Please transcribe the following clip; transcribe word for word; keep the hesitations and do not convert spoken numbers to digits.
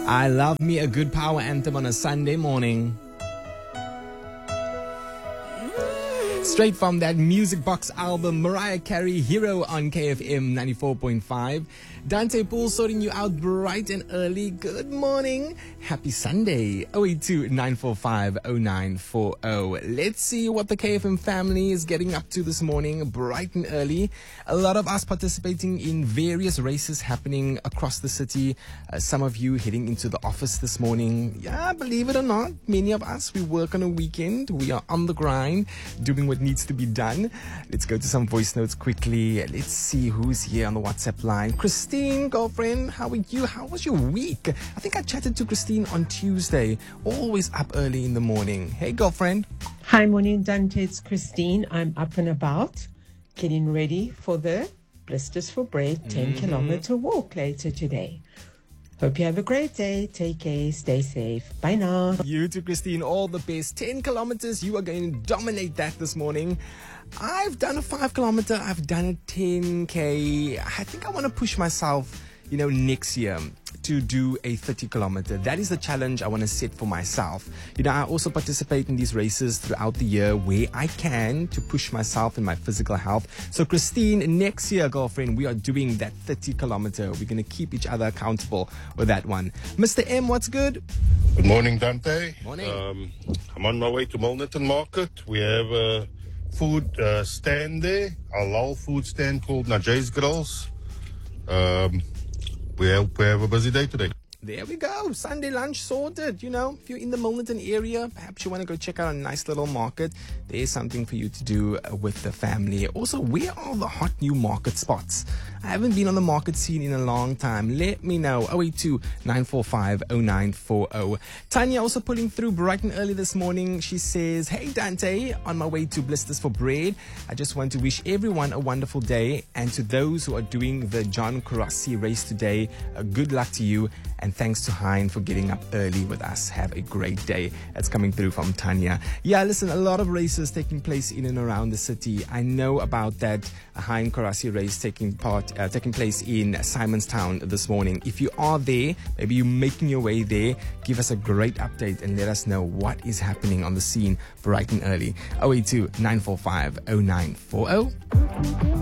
I love me a good power anthem on a Sunday morning. Straight from that Music Box album, Mariah Carey, Hero on K F M ninety-four point five. Dante Poole sorting you out bright and early. Good morning. Happy Sunday. oh eight two, nine four five, oh nine four oh. Let's see what the K F M family is getting up to this morning, bright and early. A lot of us participating in various races happening across the city. Uh, some of you heading into the office this morning. Yeah, believe it or not, many of us, we work on a weekend. We are on the grind, doing what needs to be done. Let's go to some voice notes quickly. Let's see who's here on the WhatsApp line. Christine, girlfriend, how are you? How was your week? I think I chatted to Christine on Tuesday. Always up early in the morning. Hey, girlfriend. Hi, morning, Dante. It's Christine. I'm up and about, getting ready for the Blisters for Bread ten mm-hmm. kilometer walk later today. Hope you have a great day. Take care. Stay safe. Bye now. You too, Christine. All the best. ten kilometers. You are going to dominate that this morning. I've done a five kilometer. I've done a ten K. I think I want to push myself, you know, next year to do a thirty kilometer. That is the challenge I want to set for myself. You know, I also participate in these races throughout the year where I can to push myself and my physical health. So Christine, next year, girlfriend, we are doing that thirty kilometer. We're going to keep each other accountable with that one. Mister M, what's good? Good morning, Dante. Morning. Um, I'm on my way to Milnerton Market. We have a food uh, stand there, a halal food stand called Najay's Grills. Um, We have, we have a busy day today. There we go. Sunday lunch sorted. You know, if you're in the Milnerton area, perhaps you want to go check out a nice little market. There's something for you to do uh, with the family. Also, where are the hot new market spots? I haven't been on the market scene in a long time. Let me know. oh eight two, nine four five, oh nine four oh. Tanya also pulling through bright and early this morning. She says, hey Dante, on my way to Blisters for Bread. I just want to wish everyone a wonderful day. And to those who are doing the John Kurasi race today, uh, good luck to you. And thanks to Hein for getting up early with us. Have a great day. That's coming through from Tanya. Yeah, listen, a lot of races taking place in and around the city. I know about that Hein Kurasi race taking part, uh, taking place in Simonstown this morning. If you are there, maybe you're making your way there, give us a great update and let us know what is happening on the scene bright and early. oh eight two, nine four five, oh nine four oh.